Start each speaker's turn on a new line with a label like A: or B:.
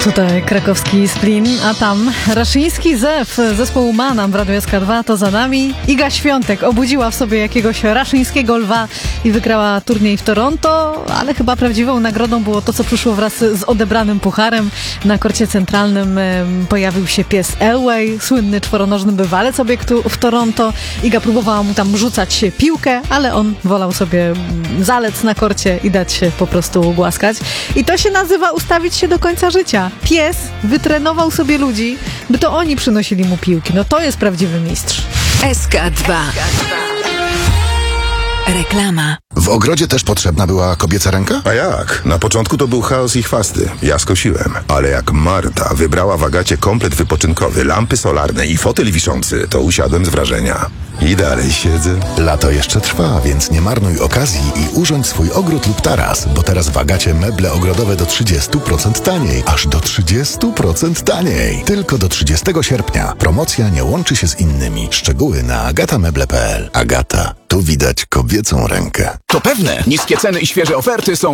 A: Tutaj krakowski Splin, a tam raszyński Zew, zespół Manam w Radiu SK2, to za nami. Iga Świątek obudziła w sobie jakiegoś raszyńskiego lwa i wygrała turniej w Toronto, ale chyba prawdziwą nagrodą było to, co przyszło wraz z odebranym pucharem. Na korcie centralnym pojawił się pies Elway, słynny czworonożny bywalec obiektu w Toronto. Iga próbowała mu tam rzucać piłkę, ale on wolał sobie zalec na korcie i dać się po prostu głaskać. I to się nazywa ustawić się do końca życia. Pies wytrenował sobie ludzi, by to oni przynosili mu piłki. No to jest prawdziwy mistrz.
B: SK2. Reklama.
C: W ogrodzie też potrzebna była kobieca ręka?
D: A jak? Na początku to był chaos i chwasty. Ja skosiłem. Ale jak Marta wybrała w Agacie komplet wypoczynkowy, lampy solarne i fotel wiszący, to usiadłem z wrażenia. I dalej siedzę.
C: Lato jeszcze trwa, więc nie marnuj okazji i urządź swój ogród lub taras, bo teraz w Agacie meble ogrodowe do 30% taniej. Aż do 30% taniej. Tylko do 30 sierpnia. Promocja nie łączy się z innymi. Szczegóły na agatameble.pl. Agata. Tu widać kobiecą rękę.
E: To pewne, niskie ceny i świeże oferty są